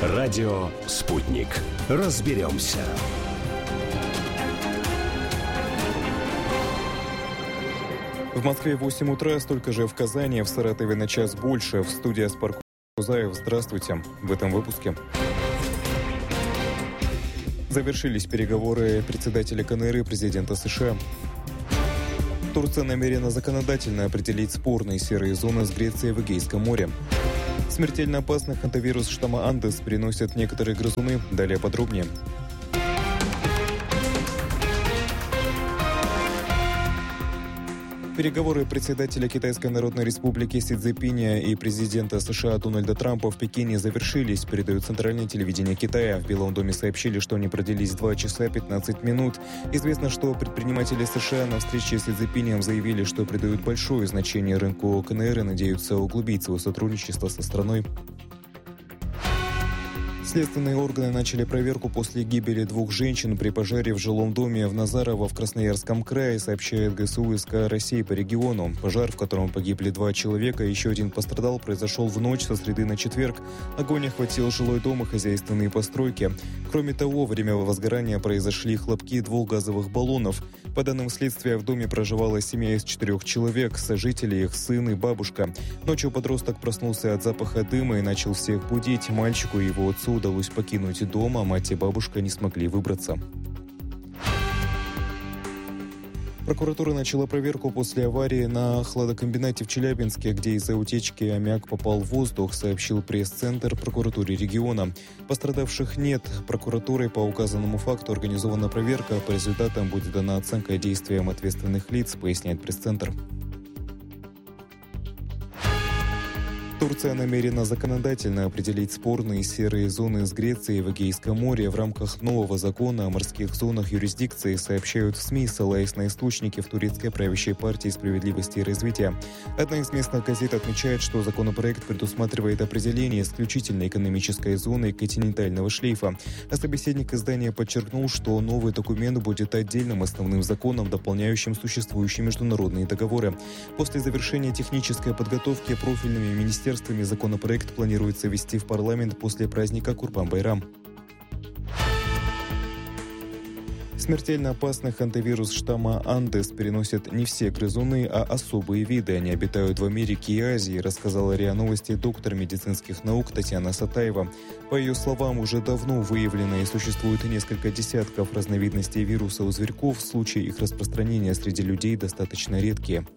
Радио «Спутник». Разберемся. В Москве 8 утра, столько же в Казани, в Саратове на час больше. В студии Аспар Кузаев. Здравствуйте. В этом выпуске. Завершились переговоры председателя КНР и президента США. Турция намерена законодательно определить спорные серые зоны с Грецией в Эгейском море. Смертельно опасный хантавирус штамма Андес переносят некоторые грызуны. Далее подробнее. Переговоры председателя Китайской Народной Республики Си Цзиньпиня и президента США Дональда Трампа в Пекине завершились, передает центральное телевидение Китая. В Белом доме сообщили, что они продлились 2 часа 15 минут. Известно, что предприниматели США на встрече с Си Цзиньпинем заявили, что придают большое значение рынку КНР и надеются углубить свое сотрудничество со страной. Следственные органы начали проверку после гибели 2 женщин при пожаре в жилом доме в Назарово в Красноярском крае, сообщает ГСУ и СК России по региону. Пожар, в котором погибли 2 человека, еще один пострадал, произошел в ночь со среды на четверг. Огонь охватил жилой дом и хозяйственные постройки. Кроме того, во время возгорания произошли хлопки 2 газовых баллонов. По данным следствия, в доме проживала семья из 4 человек, сожители, их сын и бабушка. Ночью подросток проснулся от запаха дыма и начал всех будить. Мальчику и его отцу удалось покинуть дом, а мать и бабушка не смогли выбраться. Прокуратура начала проверку после аварии на хладокомбинате в Челябинске, где из-за утечки аммиак попал в воздух, сообщил пресс-центр прокуратуры региона. Пострадавших нет. Прокуратурой по указанному факту организована проверка. По результатам будет дана оценка действиям ответственных лиц, поясняет пресс-центр. Турция намерена законодательно определить спорные серые зоны с Грецией в Эгейском море в рамках нового закона о морских зонах юрисдикции, сообщают в СМИ, ссылаясь на источники в турецкой правящей партии «Справедливости и развития». Одна из местных газет отмечает, что законопроект предусматривает определение исключительной экономической зоны континентального шлейфа. А собеседник издания подчеркнул, что новый документ будет отдельным основным законом, дополняющим существующие международные договоры. После завершения технической подготовки профильными министерствами законопроект планируется ввести в парламент после праздника Курбан-Байрам. Смертельно опасный хантавирус штамма Андес переносят не все грызуны, а особые виды. Они обитают в Америке и Азии, рассказала РИА Новости доктор медицинских наук Татьяна Сатаева. По ее словам, уже давно выявлено и существует несколько десятков разновидностей вируса у зверьков. Случаи их распространения среди людей достаточно редкие.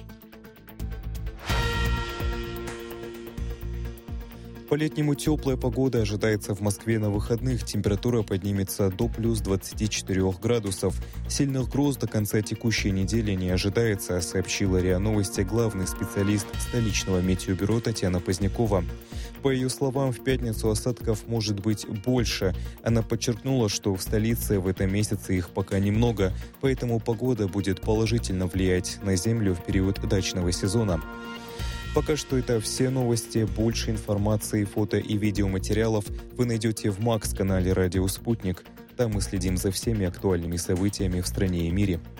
По-летнему теплая погода ожидается в Москве на выходных. Температура поднимется до плюс 24 градусов. Сильных гроз до конца текущей недели не ожидается, сообщила РИА Новости главный специалист столичного метеобюро Татьяна Позднякова. По ее словам, в пятницу осадков может быть больше. Она подчеркнула, что в столице в этом месяце их пока немного, поэтому погода будет положительно влиять на землю в период дачного сезона. Пока что это все новости. Больше информации, фото и видеоматериалов вы найдете в МАКС-канале «Радио Спутник». Там мы следим за всеми актуальными событиями в стране и мире.